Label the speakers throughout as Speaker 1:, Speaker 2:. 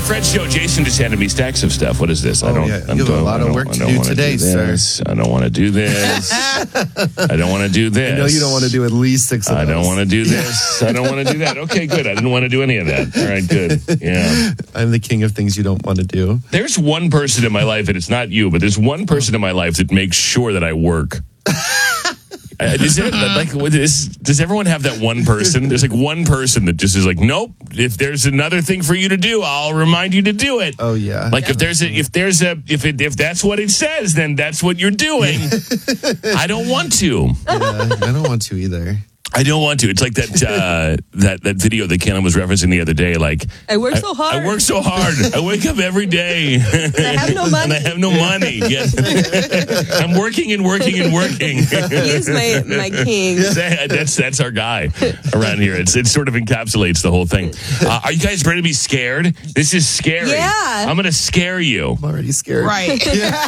Speaker 1: Fred Show. Jason just handed me stacks of stuff. What is this? I don't.
Speaker 2: You have a lot of work to do today, sir.
Speaker 1: I don't want to do this. I don't want to do this.
Speaker 2: I know you don't want to do at least 6 of those.
Speaker 1: I don't want to do this. I don't want to do that. Okay, good. I didn't want to do any of that. All right, good. Yeah.
Speaker 2: I'm the king of things you don't want to do.
Speaker 1: There's one person in my life, and it's not you, but there's one person in my life that makes sure that I work. Does everyone have that one person? There's like one person that just is like, nope. If there's another thing for you to do, I'll remind you to do it.
Speaker 2: Oh yeah.
Speaker 1: Like if that's what it says, then that's what you're doing. I don't want to.
Speaker 2: Yeah, I don't want to either.
Speaker 1: I don't want to. It's like that video that Kenna was referencing the other day. Like
Speaker 3: I work so hard.
Speaker 1: I work so hard. I wake up every day.
Speaker 3: And I have no money.
Speaker 1: And I have no money. Yes. I'm working and working and working.
Speaker 3: He's my king.
Speaker 1: That's our guy around here. It sort of encapsulates the whole thing. Are you guys ready to be scared? This is scary.
Speaker 3: Yeah.
Speaker 1: I'm going to scare you.
Speaker 2: I'm already scared.
Speaker 4: Right.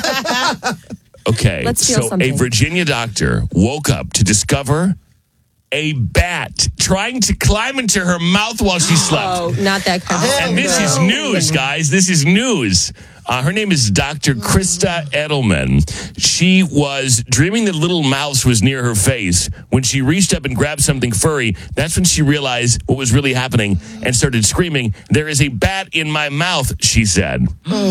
Speaker 1: Okay.
Speaker 3: Let's feel something.
Speaker 1: A Virginia doctor woke up to discover a bat trying to climb into her mouth while she slept.
Speaker 3: Oh, not that kind of
Speaker 1: And this is news, guys. This is news. Her name is Dr. Krista Edelman. She was dreaming that a little mouse was near her face. When she reached up and grabbed something furry, that's when she realized what was really happening and started screaming, "There is a bat in my mouth," she said.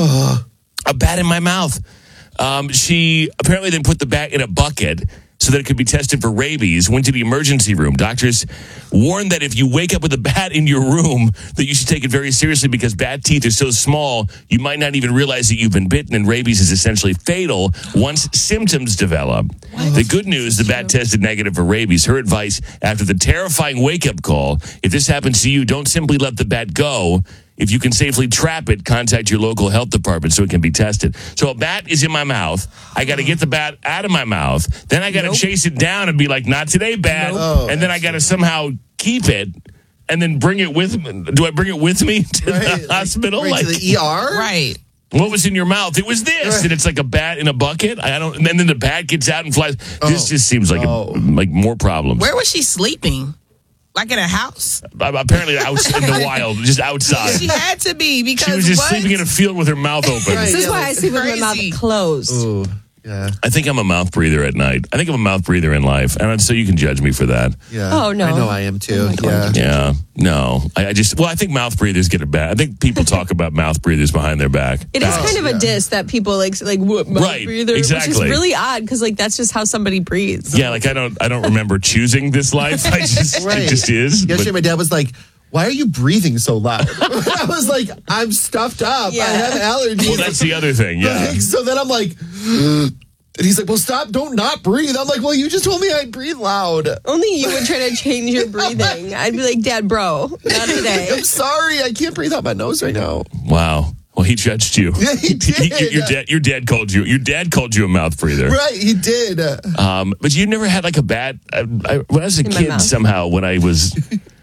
Speaker 1: A bat in my mouth. She apparently then put the bat in a bucket so that it could be tested for rabies, went to the emergency room. Doctors warned that if you wake up with a bat in your room, that you should take it very seriously because bat teeth are so small, you might not even realize that you've been bitten, and rabies is essentially fatal once symptoms develop. The good news, the bat tested negative for rabies. Her advice after the terrifying wake-up call, if this happens to you, don't simply let the bat go. If you can safely trap it, contact your local health department so it can be tested. So a bat is in my mouth. I got to get the bat out of my mouth. Then I got to chase it down and be like, not today, bat. And then I got to somehow keep it and then bring it with me. Do I bring it with me to the hospital?
Speaker 2: Right, to the ER?
Speaker 4: Right.
Speaker 1: What was in your mouth? It was this. Right. And it's like a bat in a bucket. And then the bat gets out and flies. This just seems like like more problems.
Speaker 4: Where was she sleeping? Like in a house?
Speaker 1: Apparently out in the wild, just outside.
Speaker 4: She had to be because
Speaker 1: she was just sleeping in a field with her mouth open.
Speaker 3: This is why I sleep with my mouth closed.
Speaker 2: Ooh, yeah.
Speaker 1: I think I'm a mouth breather at night. I think I'm a mouth breather in life. And so you can judge me for that.
Speaker 2: Yeah.
Speaker 3: Oh, no.
Speaker 2: I know I am too.
Speaker 1: Yeah. No. I think mouth breathers get it bad. I think people talk about mouth breathers behind their back.
Speaker 3: It is kind of a diss that people like what mouth breather,
Speaker 1: exactly.
Speaker 3: which is really odd because like that's just how somebody breathes.
Speaker 1: Yeah, like I don't remember choosing this life. It just is.
Speaker 2: Yesterday my dad was like, "Why are you breathing so loud?" I was like, "I'm stuffed up.
Speaker 3: Yeah.
Speaker 2: I have allergies."
Speaker 1: Well, that's the other thing. Yeah.
Speaker 2: So then I'm like, and he's like, "Well, stop! Don't not breathe." I'm like, "Well, you just told me I breathe loud."
Speaker 3: Only you would try to change your breathing. I'd be like, "Dad, bro, not today."
Speaker 2: I'm sorry, I can't breathe out my nose right now.
Speaker 1: Wow. Well, he judged you.
Speaker 2: Yeah, he did.
Speaker 1: Your dad called you. Your dad called you a mouth breather.
Speaker 2: Right, he did.
Speaker 1: But you never had like a bat. When I was a kid, somehow when I was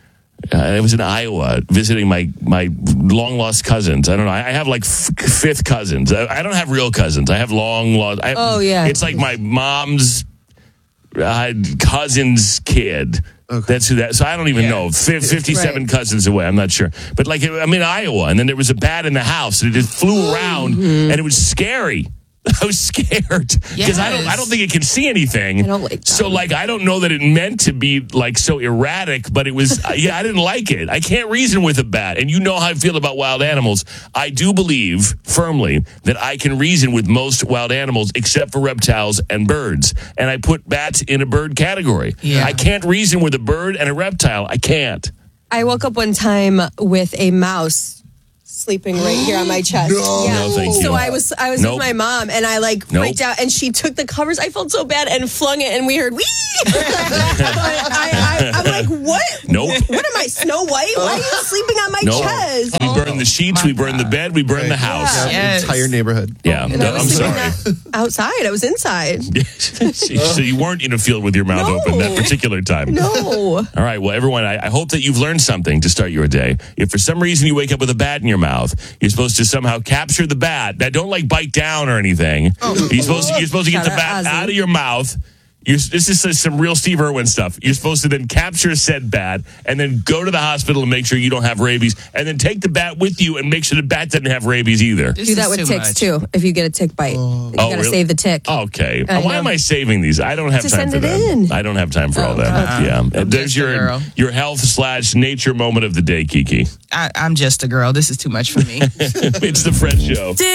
Speaker 1: in Iowa visiting my long lost cousins. I don't know. I have like fifth cousins. I don't have real cousins. I have long lost. It's like my mom's cousin's kid. Okay. That's who that. So I don't even know. 57 cousins away. I'm not sure. But like I'm in Iowa, and then there was a bat in the house, and it just flew around, and it was scary. I was scared because I don't think it can see anything.
Speaker 3: I don't like that.
Speaker 1: So like I don't know that it meant to be like so erratic, but it was I didn't like it. I can't reason with a bat, and you know how I feel about wild animals. I do believe firmly that I can reason with most wild animals except for reptiles and birds, and I put bats in a bird category.
Speaker 4: Yeah.
Speaker 1: I can't reason with a bird and a reptile. I can't.
Speaker 3: I woke up one time with a mouse sleeping right here on my chest.
Speaker 1: No, thank you.
Speaker 3: So I was with my mom, and I freaked out, and she took the covers. I felt so bad and flung it, and we heard wee. I'm like, what?
Speaker 1: Nope.
Speaker 3: What am I, Snow White? Why are you sleeping on my chest?
Speaker 1: We burned the sheets. We burned the bed. We burned the house.
Speaker 2: Yeah,
Speaker 4: Yes.
Speaker 2: the entire neighborhood.
Speaker 1: Yeah,
Speaker 3: And I was
Speaker 1: I'm
Speaker 3: sleeping
Speaker 1: sorry.
Speaker 3: outside. I was inside.
Speaker 1: So you weren't in a field with your mouth open that particular time.
Speaker 3: No.
Speaker 1: All right. Well, everyone, I hope that you've learned something to start your day. If for some reason you wake up with a bat in your mouth, you're supposed to somehow capture the bat. Now, don't like bite down or anything. You're supposed to get the bat out of your mouth. This is some real Steve Irwin stuff. You're supposed to then capture said bat and then go to the hospital and make sure you don't have rabies, and then take the bat with you and make sure the bat doesn't have rabies either.
Speaker 3: Do that with ticks too. If you get a tick bite, you got to save the tick.
Speaker 1: Okay. Why am I saving these? I don't have time for that. I don't have time for all that. Yeah. There's your health/nature moment of the day, Kiki.
Speaker 4: I'm just a girl. This is too much for me.
Speaker 1: It's the Fred Show.